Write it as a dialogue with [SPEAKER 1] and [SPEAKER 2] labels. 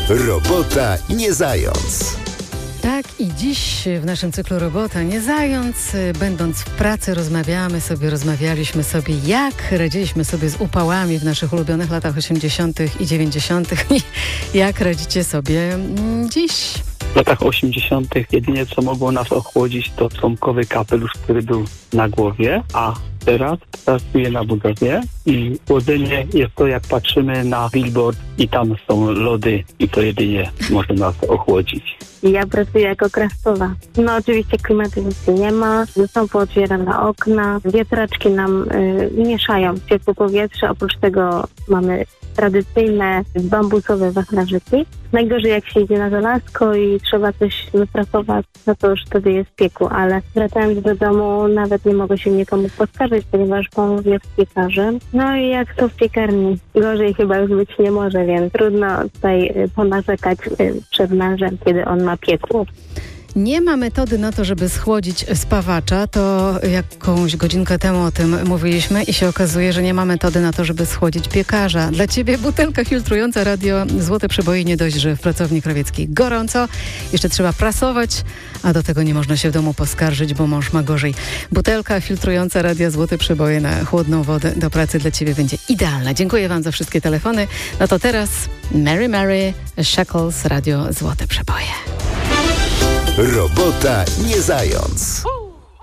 [SPEAKER 1] Robota nie zając.
[SPEAKER 2] Tak, i dziś w naszym cyklu Robota nie zając, będąc w pracy, rozmawialiśmy sobie, jak radziliśmy sobie z upałami w naszych ulubionych latach 80. i 90. i jak radzicie sobie dziś.
[SPEAKER 3] W latach 80. jedynie co mogło nas ochłodzić to trąbkowy kapelusz, który był na głowie, a teraz pracuję na budowie i chłodzenie jest to, jak patrzymy na billboard i tam są lody i to jedynie może nas ochłodzić.
[SPEAKER 4] Ja pracuję jako krasowa. No oczywiście klimatyzacji nie ma, są pootwierane okna, wiatraczki nam mieszają ciepłe powietrze, oprócz tego mamy tradycyjne bambusowe wachlarzyki. Najgorzej jak się idzie na żelazko i trzeba coś wypracować, no to już wtedy jest piekło, ale wracając do domu nawet nie mogę się nikomu poskarżyć, ponieważ mąż jest piekarzem. No i jak to w piekarni, gorzej chyba już być nie może, więc trudno tutaj ponarzekać przed mężem, kiedy on ma piekło.
[SPEAKER 2] Nie ma metody na to, żeby schłodzić spawacza. To jakąś godzinkę temu o tym mówiliśmy i się okazuje, że nie ma metody na to, żeby schłodzić piekarza. Dla ciebie butelka filtrująca radio Złote Przeboje, nie dość, że w pracowni krawieckiej gorąco, jeszcze trzeba prasować, a do tego nie można się w domu poskarżyć, bo mąż ma gorzej. Butelka filtrująca radio Złote Przeboje na chłodną wodę do pracy dla ciebie będzie idealna. Dziękuję wam za wszystkie telefony. No to teraz Mary Shackles, radio Złote Przeboje.
[SPEAKER 1] Robota nie zając.